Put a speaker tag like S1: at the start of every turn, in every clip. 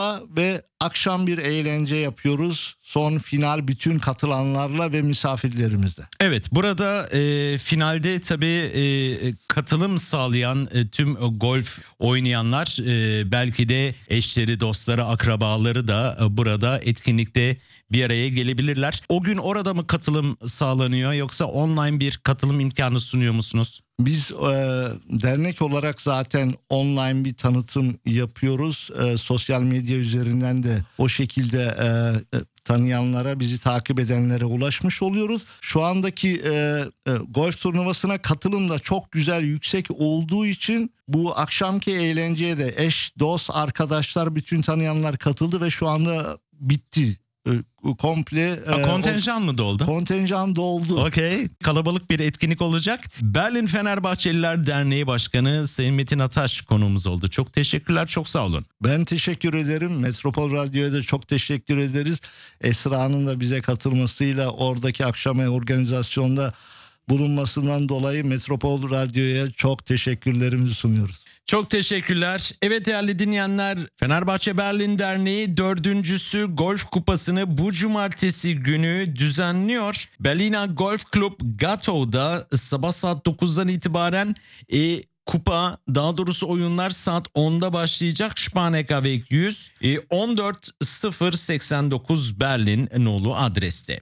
S1: ve akşam bir eğlence yapıyoruz. Son final bütün katılanlarla ve misafirlerimizle.
S2: Evet, burada finalde tabii katılım sağlayan tüm golf oynayanlar belki de eşleri, dostları, akrabaları da burada etkinlikte bir araya gelebilirler. O gün orada mı katılım sağlanıyor yoksa online bir katılım imkanı sunuyor musunuz?
S1: Biz dernek olarak zaten online bir tanıtım yapıyoruz. Sosyal medya üzerinden de o şekilde tanıyanlara, bizi takip edenlere ulaşmış oluyoruz. Şu andaki golf turnuvasına katılım da çok güzel, yüksek olduğu için bu akşamki eğlenceye de eş, dost, arkadaşlar, bütün tanıyanlar katıldı ve şu anda bitti. Komple
S2: kontenjan mı doldu?
S1: Kontenjan doldu.
S2: Okey. Kalabalık bir etkinlik olacak. Berlin Fenerbahçeliler Derneği Başkanı Sayın Metin Ataş konuğumuz oldu. Çok teşekkürler, çok sağ olun.
S1: Ben teşekkür ederim. Metropol Radyo'ya da çok teşekkür ederiz. Esra'nın da bize katılmasıyla oradaki akşam organizasyonda bulunmasından dolayı Metropol Radyo'ya çok teşekkürlerimizi sunuyoruz.
S2: Çok teşekkürler. Evet değerli dinleyenler, Fenerbahçe Berlin Derneği 4. Golf Kupası'nı bu cumartesi günü düzenliyor. Berliner Golf Club Gato'da sabah saat 9'dan itibaren kupa, daha doğrusu oyunlar saat 10'da başlayacak. Spanekaweg 100 14089 Berlin nolu adreste.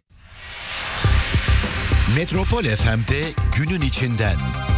S3: Metropol FM'de günün içinden.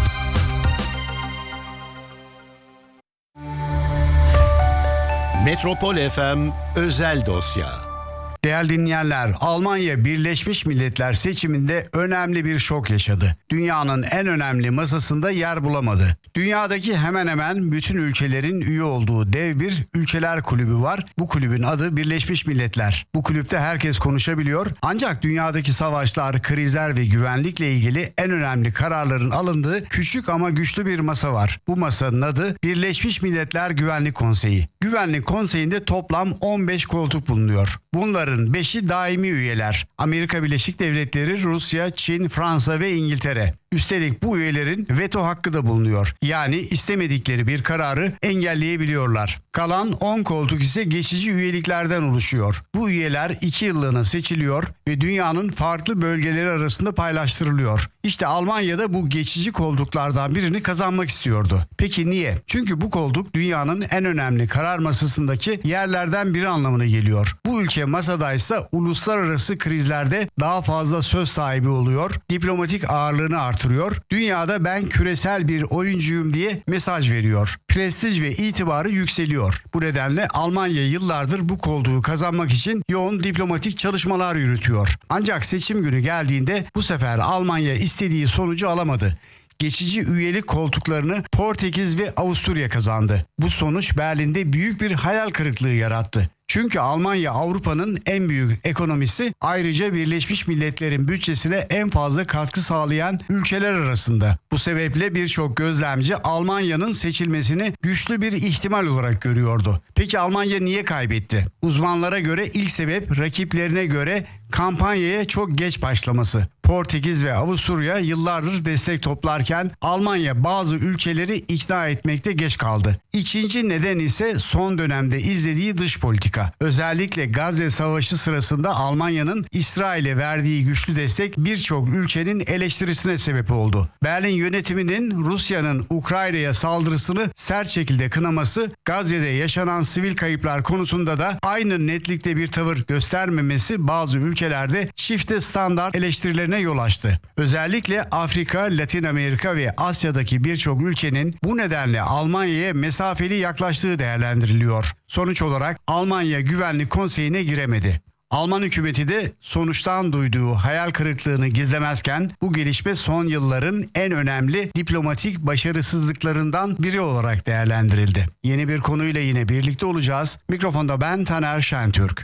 S3: Metropol FM özel dosya.
S4: Değerli dinleyenler, Almanya Birleşmiş Milletler seçiminde önemli bir şok yaşadı. Dünyanın en önemli masasında yer bulamadı. Dünyadaki hemen hemen bütün ülkelerin üye olduğu dev bir ülkeler kulübü var. Bu kulübün adı Birleşmiş Milletler. Bu kulüpte herkes konuşabiliyor. Ancak dünyadaki savaşlar, krizler ve güvenlikle ilgili en önemli kararların alındığı küçük ama güçlü bir masa var. Bu masanın adı Birleşmiş Milletler Güvenlik Konseyi. Güvenlik Konseyi'nde toplam 15 koltuk bulunuyor. Bunların 5'i daimi üyeler. Amerika Birleşik Devletleri, Rusya, Çin, Fransa ve İngiltere. Üstelik bu üyelerin veto hakkı da bulunuyor. Yani istemedikleri bir kararı engelleyebiliyorlar. Kalan 10 koltuk ise geçici üyeliklerden oluşuyor. Bu üyeler 2 yıllığına seçiliyor ve dünyanın farklı bölgeleri arasında paylaştırılıyor. İşte Almanya'da bu geçici koltuklardan birini kazanmak istiyordu. Peki niye? Çünkü bu koltuk dünyanın en önemli karar masasındaki yerlerden biri anlamına geliyor. Bu ülke masadaysa uluslararası krizlerde daha fazla söz sahibi oluyor, diplomatik ağırlığını artırıyor, dünyada ben küresel bir oyuncuyum diye mesaj veriyor. Prestij ve itibarı yükseliyor. Bu nedenle Almanya yıllardır bu koltuğu kazanmak için yoğun diplomatik çalışmalar yürütüyor. Ancak seçim günü geldiğinde bu sefer Almanya istediği sonucu alamadı. Geçici üyelik koltuklarını Portekiz ve Avusturya kazandı. Bu sonuç Berlin'de büyük bir hayal kırıklığı yarattı. Çünkü Almanya Avrupa'nın en büyük ekonomisi, ayrıca Birleşmiş Milletler'in bütçesine en fazla katkı sağlayan ülkeler arasında. Bu sebeple birçok gözlemci Almanya'nın seçilmesini güçlü bir ihtimal olarak görüyordu. Peki Almanya niye kaybetti? Uzmanlara göre ilk sebep rakiplerine göre kampanyaya çok geç başlaması. Portekiz ve Avusturya yıllardır destek toplarken Almanya bazı ülkeleri ikna etmekte geç kaldı. İkinci neden ise son dönemde izlediği dış politika. Özellikle Gazze Savaşı sırasında Almanya'nın İsrail'e verdiği güçlü destek birçok ülkenin eleştirisine sebep oldu. Berlin yönetiminin Rusya'nın Ukrayna'ya saldırısını sert şekilde kınaması, Gazze'de yaşanan sivil kayıplar konusunda da aynı netlikte bir tavır göstermemesi bazı ülkelerde çifte standart eleştirilerine yol açtı. Özellikle Afrika, Latin Amerika ve Asya'daki birçok ülkenin bu nedenle Almanya'ya mesafeli yaklaştığı değerlendiriliyor. Sonuç olarak Almanya Güvenlik Konseyi'ne giremedi. Alman hükümeti de sonuçtan duyduğu hayal kırıklığını gizlemezken bu gelişme son yılların en önemli diplomatik başarısızlıklarından biri olarak değerlendirildi. Yeni bir konuyla yine birlikte olacağız. Mikrofonda ben Taner Şentürk.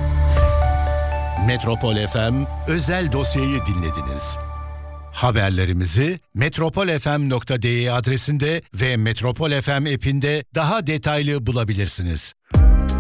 S3: Metropol FM özel dosyayı dinlediniz. Haberlerimizi metropolfm.de adresinde ve Metropol FM app'inde daha detaylı bulabilirsiniz.